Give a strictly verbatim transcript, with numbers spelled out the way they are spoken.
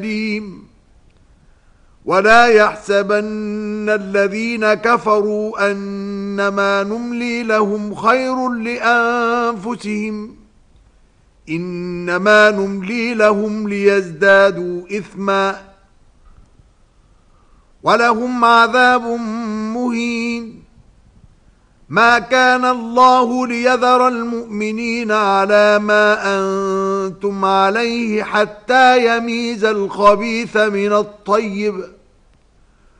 ولا يحسبن الذين كفروا أنما نملي لهم خير لأنفسهم إنما نملي لهم ليزدادوا إثما ولهم عذاب مهين. ما كان الله ليذر المؤمنين على ما أنتم عليه حتى يميز الخبيث من الطيب